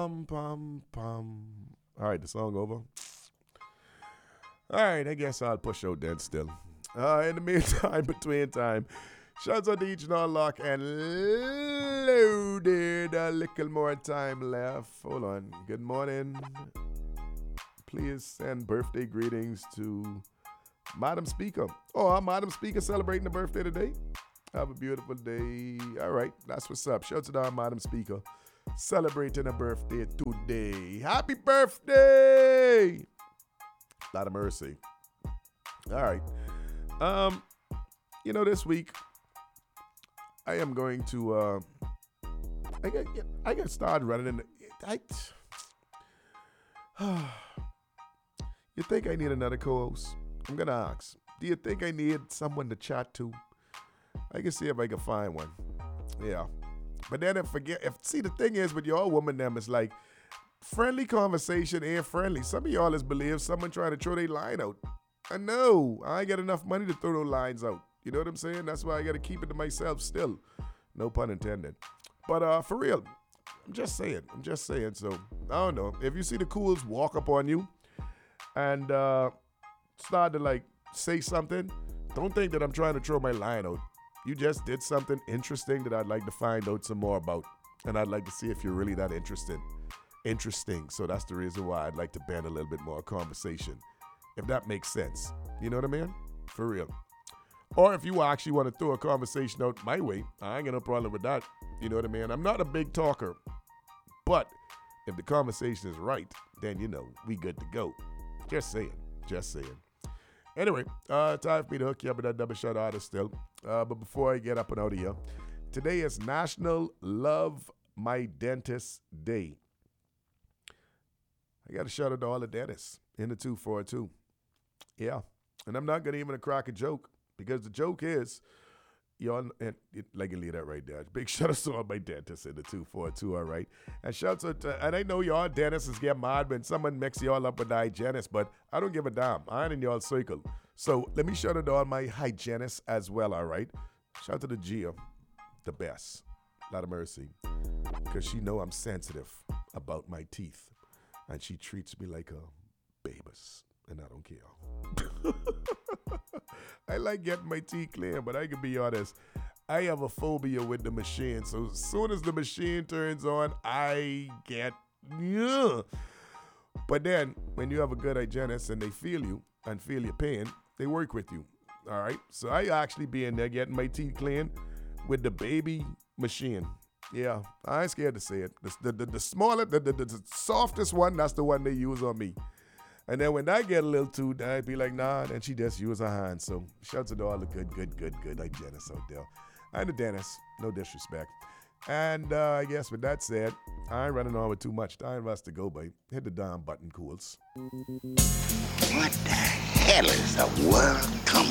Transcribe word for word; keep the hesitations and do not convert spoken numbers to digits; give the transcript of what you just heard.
Pum, pum, pum. All right, the song over. All right, I guess I'll push out then still. Uh, in the meantime, between time, shouts out to each and all lock and loaded. A little more time left. Hold on. Good morning. Please send birthday greetings to Madam Speaker. Oh, Madam Speaker celebrating the birthday today. Have a beautiful day. All right, that's what's up. Shouts out to our Madam Speaker celebrating a birthday today. Happy birthday! Lot of mercy. All right. Um, you know, this week I am going to. Uh, I get. I get started running in. The, I. You think I need another co-host? I'm gonna ask. Do you think I need someone to chat to? I can see if I can find one. Yeah. But then if forget if see the thing is with y'all woman them, it's like friendly conversation ain't friendly. Some of y'all is believe someone trying to throw their line out. I know. I ain't got enough money to throw those lines out. You know what I'm saying? That's why I gotta keep it to myself still. No pun intended. But uh for real, I'm just saying. I'm just saying. So I don't know. If you see the cools walk up on you and uh start to like say something, don't think that I'm trying to throw my line out. You just did something interesting that I'd like to find out some more about. And I'd like to see if you're really that interested. Interesting. So that's the reason why I'd like to bend a little bit more conversation. If that makes sense. You know what I mean? For real. Or if you actually want to throw a conversation out my way, I ain't got no problem with that. You know what I mean? I'm not a big talker. But if the conversation is right, then, you know, we good to go. Just saying. Just saying. Anyway, uh, time for me to hook you up with that double shot artist still. Uh, but before I get up and out of here, today is National Love My Dentist Day. I got to shout out to all the dentists in the two four two. Yeah. And I'm not going to even crack a joke because the joke is, y'all, and it, like, you leave that right there. Big shout out to all my dentists in the two four two, all right? And shouts out to, and I know y'all dentists get mad when someone mix y'all up with the hygienist, but I don't give a damn. I ain't in y'all circle. So let me shout out to all my hygienists as well, all right? Shout out to the Gia, the best. Lot of mercy. Because she know I'm sensitive about my teeth. And she treats me like a babus. And I don't care. I like getting my teeth clean, but I can be honest. I have a phobia with the machine. So as soon as the machine turns on, I get, yeah. But then when you have a good hygienist and they feel you and feel your pain, they work with you. All right. So I actually be in there getting my teeth clean with the baby machine. Yeah. I ain't scared to say it. The, the, the, the smaller, the, the, the softest one, that's the one they use on me. And then when I get a little too, I'd be like, nah, then she just use her hand. So shouts out to all the good, good, good, good hygienists out there. And the dentist, no disrespect. And uh, I guess with that said, I ain't running on with too much time for us to go, by. Hit the down button, cools. What the hell is the world coming